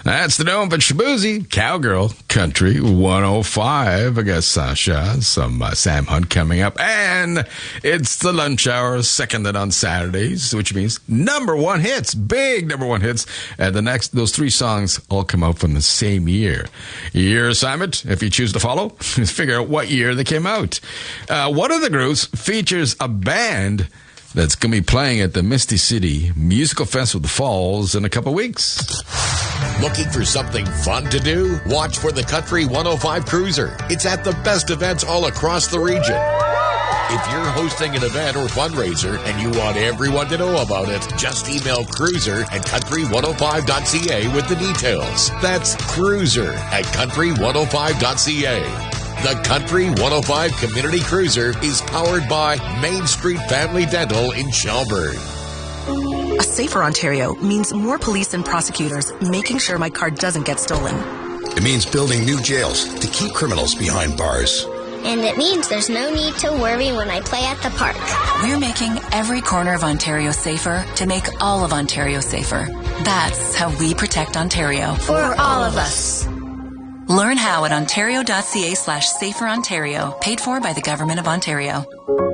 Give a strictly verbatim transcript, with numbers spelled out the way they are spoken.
That's the Dome, but Shabuzi, Cowgirl, Country one oh five. I got Sasha, some uh, Sam Hunt coming up. And it's the lunch hour, seconded on Saturdays, which means number one hits, big number one hits. And the next, those three songs all come out from the same year. Your assignment, if you choose to follow, is figure out what year they came out. Uh, one of the groups features a band that's going to be playing at the Misty City Musical Festival of the Falls in a couple weeks. Looking for something fun to do? Watch for the Country one oh five Cruiser. It's at the best events all across the region. If you're hosting an event or fundraiser and you want everyone to know about it, just email cruiser at country one oh five dot c a with the details. That's cruiser at country one oh five dot c a. The Country one oh five Community Cruiser is powered by Main Street Family Dental in Shelburne. A safer Ontario means more police and prosecutors making sure my car doesn't get stolen. It means building new jails to keep criminals behind bars. And it means there's no need to worry when I play at the park. We're making every corner of Ontario safer to make all of Ontario safer. That's how we protect Ontario. For all of us. Learn how at ontario.ca slash safer Ontario, paid for by the Government of Ontario.